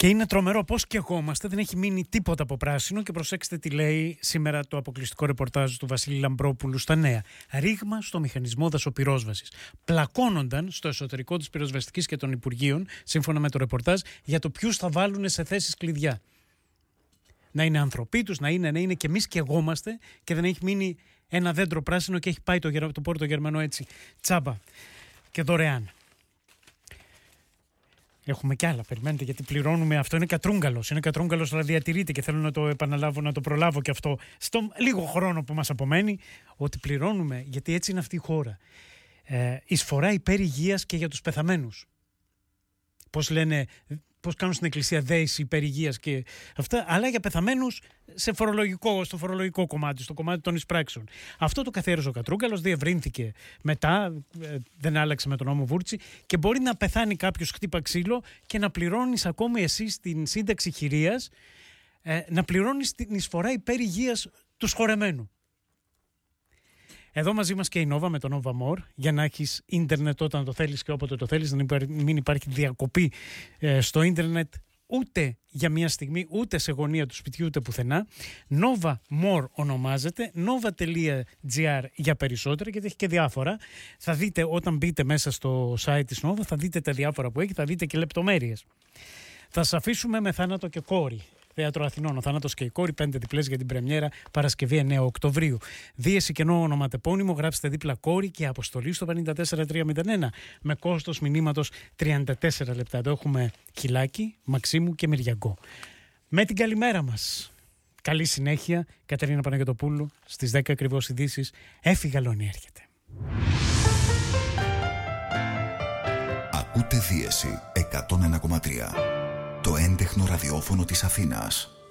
Και είναι τρομερό πώς καιγόμαστε, δεν έχει μείνει τίποτα από πράσινο. Και προσέξτε τι λέει σήμερα το αποκλειστικό ρεπορτάζ του Βασίλη Λαμπρόπουλου στα Νέα. Ρήγμα στο μηχανισμό δασοπυρόσβασης. Πλακώνονταν στο εσωτερικό της πυροσβεστικής και των Υπουργείων, σύμφωνα με το ρεπορτάζ, για το ποιους θα βάλουν σε θέσεις κλειδιά. Να είναι ανθρωποί τους, να είναι και εμείς καιγόμαστε και δεν έχει μείνει ένα δέντρο πράσινο και έχει πάει το Πόρτο Γερμανό έτσι τσάμπα και δωρεάν. Έχουμε κι άλλα, περιμένετε, γιατί πληρώνουμε. Αυτό είναι κατρούγκαλος. Είναι κατρούγκαλος, αλλά διατηρείται και θέλω να το επαναλάβω, να το προλάβω και αυτό στο λίγο χρόνο που μας απομένει. Ότι πληρώνουμε, γιατί έτσι είναι αυτή η χώρα. Εισφορά υπέρ υγείας και για τους πεθαμένους. Πώς λένε, πώς κάνουν στην εκκλησία δέηση υπέρ υγείας και αυτά, αλλά για πεθαμένους στο φορολογικό κομμάτι, στο κομμάτι των εισπράξεων. Αυτό το καθαίρεσε ο Κατρούγκαλος, διευρύνθηκε μετά, δεν άλλαξε με τον νόμο Βούρτσι και μπορεί να πεθάνει κάποιος χτύπα ξύλο και να πληρώνεις ακόμη εσύ στην σύνταξη χειρίας, να πληρώνεις την εισφορά υπέρ υγείας του σχορεμένου. Εδώ μαζί μας και η Nova με το Nova More, για να έχεις ίντερνετ όταν το θέλεις και όποτε το θέλεις, να μην υπάρχει διακοπή στο ίντερνετ ούτε για μια στιγμή, ούτε σε γωνία του σπιτιού, ούτε πουθενά. Nova More ονομάζεται, nova.gr για περισσότερα, γιατί έχει και διάφορα. Θα δείτε όταν μπείτε μέσα στο site της Nova, θα δείτε τα διάφορα που έχει, θα δείτε και λεπτομέρειες. Θα σας αφήσουμε με Θάνατο και Κόρη. Θέατρο Αθηνών, ο Θάνατος και η Κόρη, 5 διπλές για την πρεμιέρα, Παρασκευή 9 Οκτωβρίου. Δίεση κενό ονοματεπώνυμο, γράψτε δίπλα Κόρη και αποστολή στο 54301 με κόστος μηνύματος 34 λεπτά. Εδώ έχουμε Χιλάκη, Μαξίμου και Μυριαγκό. Με την καλημέρα μας. Καλή συνέχεια. Κατερίνα Παναγιωτοπούλου, στις 10 ακριβώς ειδήσεις. Έφη Γαλώνη έρχεται. Ακούτε Δίεση 101,3. Το έντεχνο ραδιόφωνο της Αθήνας.